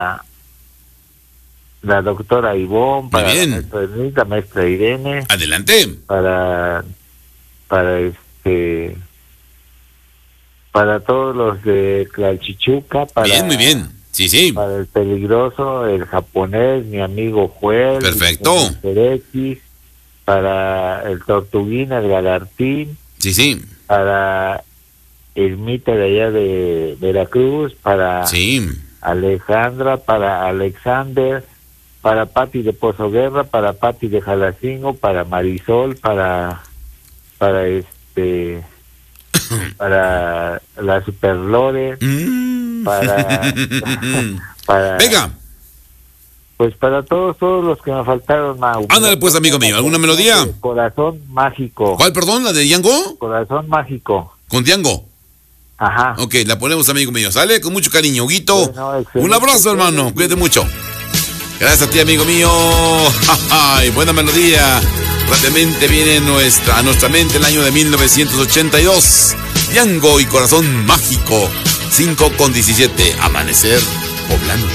la doctora Ivonne, para bien. la maestra Ermita, maestra Irene, Adelante. para todos los de Tlalchichuca, Bien, muy bien. Sí, sí. para el Peligroso, el Japonés, mi amigo Juel, Perfecto. el X, para el Tortuguín, el Galartín, Sí, sí. para Ermita de allá de Veracruz, para Sí. Alejandra, para Alexander, para Pati de Pozo Guerra, para Pati de Jalacingo, para Marisol, para la Super Lore, para Venga. pues para todos los que me faltaron, Mau. Ándale pues, amigo mío, ¿alguna melodía? Corazón Mágico. ¿Cuál, perdón? ¿La de Diango? Corazón Mágico. Con Diango. Ajá. Ok, la ponemos, amigo mío. ¿Sale? Con mucho cariño, Huguito. Bueno, excelente. Un abrazo, hermano. Cuídate mucho. Gracias a ti, amigo mío. Ay, buena melodía. Rápidamente viene a nuestra mente el año de 1982. Diango y Corazón Mágico. 5:17. Amanecer poblano.